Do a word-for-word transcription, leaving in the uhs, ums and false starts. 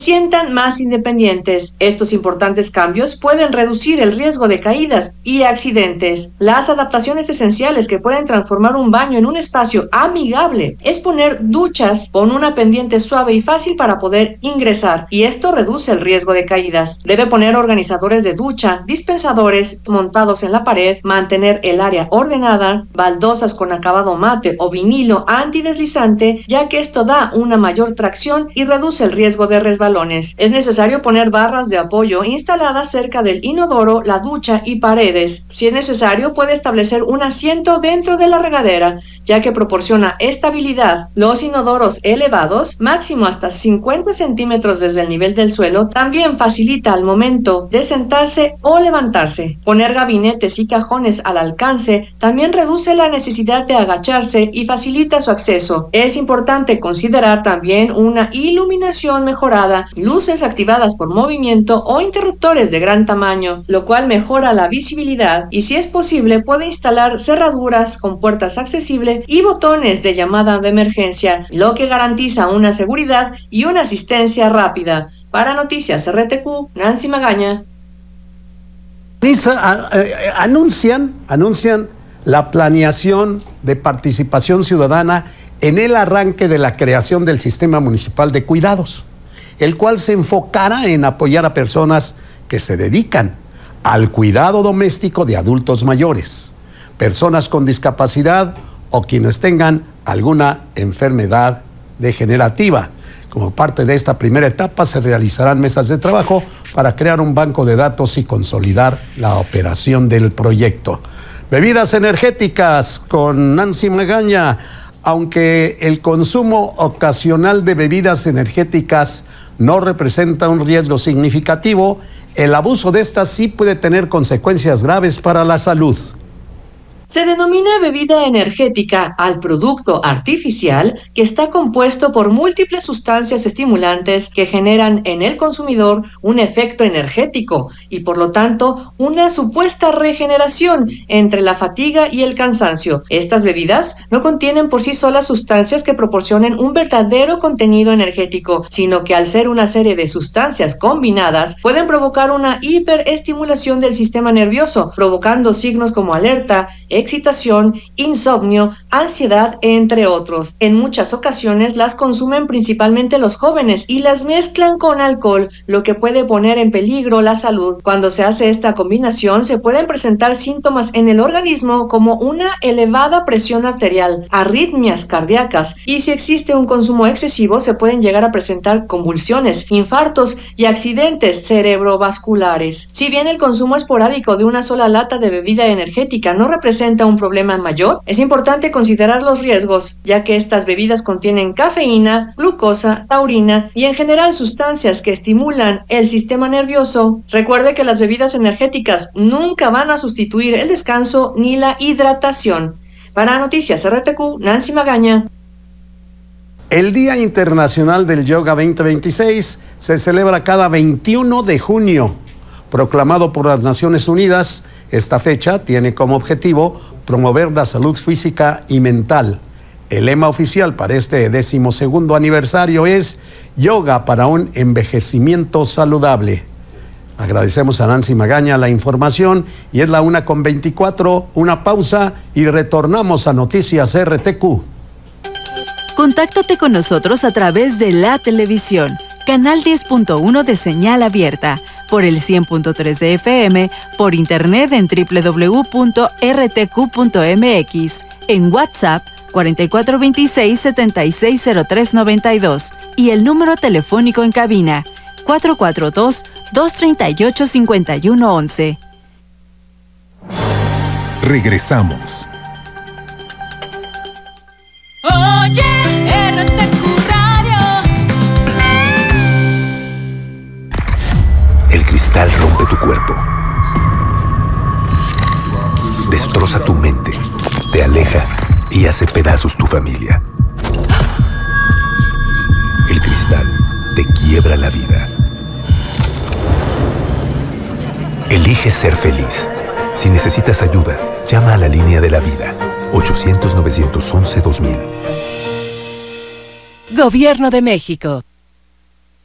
sientan más independientes. Estos importantes cambios pueden reducir el riesgo de caídas y accidentes. Las adaptaciones esenciales que pueden transformar un baño en un espacio amigable es poner duchas con una pendiente suave y fácil para poder ingresar, y esto reduce el riesgo de caídas. Debe poner organizadores de ducha, dispensadores montados en la pared, mantener el área ordenada, baldosas con acabado mate o vinilo antideslizante, ya que esto da una mayor tracción y reduce el riesgo de resbalar. Es necesario poner barras de apoyo instaladas cerca del inodoro, la ducha y paredes. Si es necesario, puede establecer un asiento dentro de la regadera, ya que proporciona estabilidad. Los inodoros elevados, máximo hasta cincuenta centímetros desde el nivel del suelo, también facilita al momento de sentarse o levantarse. Poner gabinetes y cajones al alcance también reduce la necesidad de agacharse y facilita su acceso. Es importante considerar también una iluminación mejorada, luces activadas por movimiento o interruptores de gran tamaño, lo cual mejora la visibilidad, y si es posible puede instalar cerraduras con puertas accesibles y botones de llamada de emergencia, lo que garantiza una seguridad y una asistencia rápida. Para Noticias R T Q, Nancy Magaña. Anuncian, anuncian la planeación de participación ciudadana en el arranque de la creación del Sistema Municipal de Cuidados, el cual se enfocará en apoyar a personas que se dedican al cuidado doméstico de adultos mayores, personas con discapacidad o quienes tengan alguna enfermedad degenerativa. Como parte de esta primera etapa se realizarán mesas de trabajo para crear un banco de datos y consolidar la operación del proyecto. Bebidas energéticas con Nancy Magaña. Aunque el consumo ocasional de bebidas energéticas no representa un riesgo significativo, el abuso de estas sí puede tener consecuencias graves para la salud. Se denomina bebida energética al producto artificial que está compuesto por múltiples sustancias estimulantes que generan en el consumidor un efecto energético y por lo tanto una supuesta regeneración entre la fatiga y el cansancio. Estas bebidas no contienen por sí solas sustancias que proporcionen un verdadero contenido energético, sino que al ser una serie de sustancias combinadas pueden provocar una hiperestimulación del sistema nervioso, provocando signos como alerta, excitación, insomnio, ansiedad, entre otros. En muchas ocasiones las consumen principalmente los jóvenes y las mezclan con alcohol, lo que puede poner en peligro la salud. Cuando se hace esta combinación, se pueden presentar síntomas en el organismo como una elevada presión arterial, arritmias cardíacas, y si existe un consumo excesivo, se pueden llegar a presentar convulsiones, infartos y accidentes cerebrovasculares. Si bien el consumo esporádico de una sola lata de bebida energética no representa un problema mayor, es importante considerar los riesgos, ya que estas bebidas contienen cafeína, glucosa, taurina y en general sustancias que estimulan el sistema nervioso. Recuerde que las bebidas energéticas nunca van a sustituir el descanso ni la hidratación. Para Noticias R T Q, Nancy Magaña. El Día Internacional del Yoga veinte veintiséis se celebra cada veintiuno de junio. Proclamado por las Naciones Unidas, esta fecha tiene como objetivo promover la salud física y mental. El lema oficial para este decimosegundo aniversario es Yoga para un envejecimiento saludable. Agradecemos a Nancy Magaña la información y es la una con veinticuatro, una pausa y retornamos a Noticias R T Q. Contáctate con nosotros a través de la televisión, canal diez punto uno de señal abierta, por el cien punto tres de F M, por internet en doble u doble u doble u punto r t q punto m x, en WhatsApp cuatro cuatro dos seis, siete seis cero tres nueve dos y el número telefónico en cabina cuatro cuatro dos, dos tres ocho, cinco uno once. Regresamos. Oye, R T Q Radio. El cristal rompe tu cuerpo, destroza tu mente, te aleja y hace pedazos tu familia. El cristal te quiebra la vida. Elige ser feliz. Si necesitas ayuda, llama a la línea de la vida. ochocientos, novecientos once, dos mil. Gobierno de México.